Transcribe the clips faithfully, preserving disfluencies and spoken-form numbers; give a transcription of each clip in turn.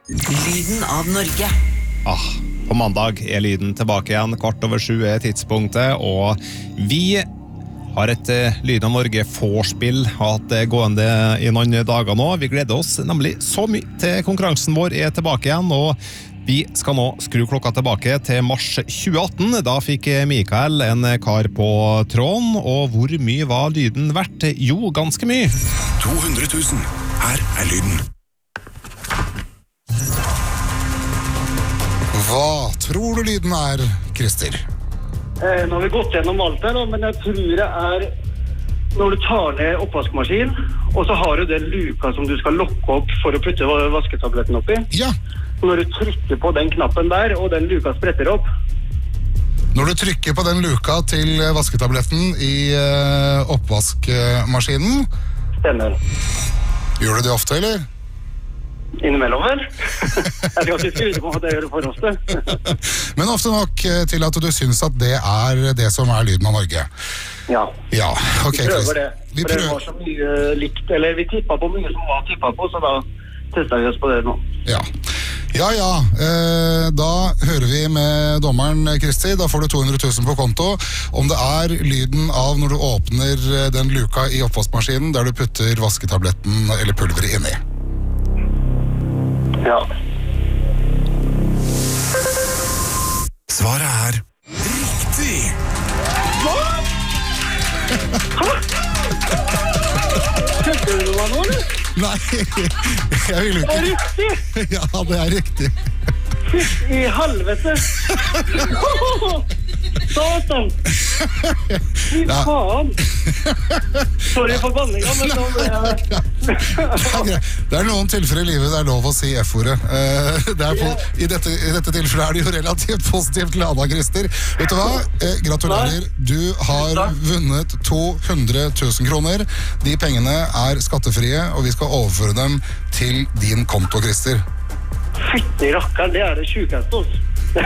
Lyden av Norge. Ah, på mandag er lyden tilbake igjen, kvart over sju er tidspunktet, og vi har et uh, Lyden av Norge vorspiel, har hatt det gående i noen dager nå. Vi gleder oss nemlig så mye til konkurransen vår er tilbake igjen, og vi skal nå skru klokka tilbake til mars tjue atten. Da fikk Mikael en kar på tråden, og hvor mye var lyden verdt? Jo, ganske mye. to hundre tusen. Her er lyden. Hva tror du lyden er, Christer? Eh, nå har vi gått gjennom alt her, men jeg tror det er når du tar ned oppvaskmaskin, og så har du den luka som du skal lokke opp for å putte vasketabletten oppi. Ja. Når du trykker på den knappen der, og den luka spretter opp. Når du trykker på den luka til vasketabletten i uh, oppvaskmaskinen. Stemmer. Gjør du det ofte, eller? Innimellom, vel? Jeg skal ikke skrive på at jeg gjør det for ofte. Men ofte nok til at du synes at det er det som er lyden av Norge. Ja. Ja, ok. Vi prøver det. Vi for prøver. Det var så mye likt, eller vi tippet på mye som var tippet på, så da testet vi oss på det nå. Ja. Ja, ja. Eh, da hører vi med dommeren, Kristi. Da får du to hundre tusen på konto. Om det er lyden av når du åpner den luka i oppvaskmaskinen der du putter vasketabletten eller pulveret inni. Ja. Svaret er riktig. Hva? Hæ? Kødder du meg nå, eller? Nei, jeg vil ikke. Det er riktig! Ja, det er riktig. Fytt i helvete! Satan! Fy Ja. faen! Sorry for banninga, men nå ble jeg... Det er noen tilfeller i livet det er lov å si F-ordet. Eh, det er på, i, dette, I dette tilfellet er det jo relativt positivt lada, Christer. Vet du hva? Eh, gratulerer. Du har vunnet to hundre tusen kroner. De pengene er skattefrie, og vi skal overføre dem til din konto, Christer. Fytti rakkeren, det er det sjukeste oss.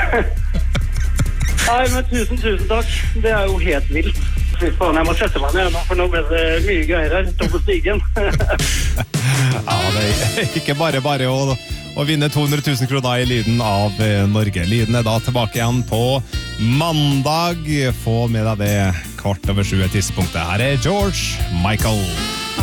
Nei, men tusen, tusen takk. Det er jo helt vilt. Fy faen, jeg må sette meg ned nå, for nå ble det mye greier her. Stå på stigen. Ja, det er ikke bare bare å, å vinne to hundre tusen kroner i Lyden av Norge. Lyden er da tilbake igjen på mandag. Få med deg det kvart over sju tidspunktet. Her er George Michael.